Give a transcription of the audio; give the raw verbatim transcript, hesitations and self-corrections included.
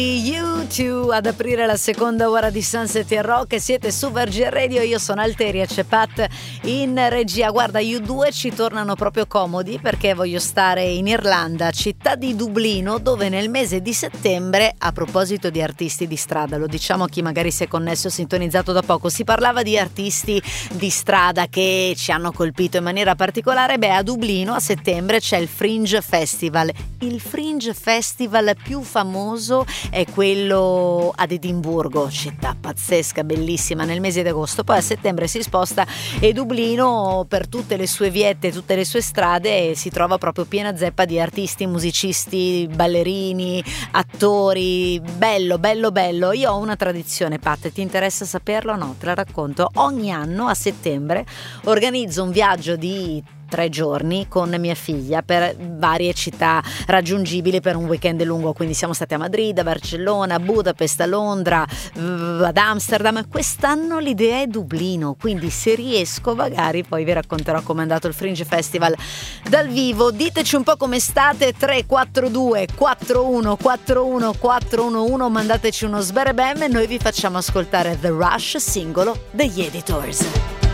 U due ad aprire la seconda ora di Sunset e Rock, siete su Virgin Radio, io sono Alteria, c'è Pat in regia. Guarda, U due ci tornano proprio comodi perché voglio stare in Irlanda, città di Dublino, dove nel mese di settembre, a proposito di artisti di strada, lo diciamo a chi magari si è connesso o sintonizzato da poco, si parlava di artisti di strada che ci hanno colpito in maniera particolare. Beh, a Dublino a settembre c'è il Fringe Festival, il Fringe Festival più famoso è quello ad Edimburgo, città pazzesca, bellissima, nel mese di agosto. Poi a settembre si sposta e Dublino, per tutte le sue viette, tutte le sue strade, si trova proprio piena zeppa di artisti, musicisti, ballerini, attori. Bello, bello, bello. Io ho una tradizione, Pat, ti interessa saperlo? No, te la racconto. Ogni anno a settembre organizzo un viaggio di tre giorni con mia figlia per varie città raggiungibili per un weekend lungo, quindi siamo stati a Madrid, a Barcellona, a Budapest, a Londra, ad Amsterdam. Quest'anno l'idea è Dublino, quindi se riesco magari poi vi racconterò come è andato il Fringe Festival dal vivo. Diteci un po' come state. Tre quattro due quattro uno quattro uno quattro uno uno, mandateci uno sberebem e noi vi facciamo ascoltare The Rush, singolo degli Editors.